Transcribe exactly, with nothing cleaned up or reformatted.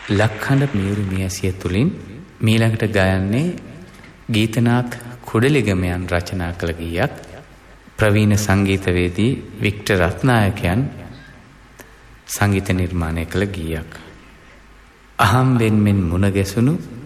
ලක්හඬ මියුරු මියසිය තුලින් මීළඟට ගයන්නේ ගීතනාත් කුඩලිගමයන් රචනා කළ ගීයක්. ප්‍රවීණ සංගීතවේදී වික්ටර් රත්නායකයන් සංගීත නිර්මාණය කළ ගීයක්. අහම්බෙන් මෙන් මුණ ගැසුණු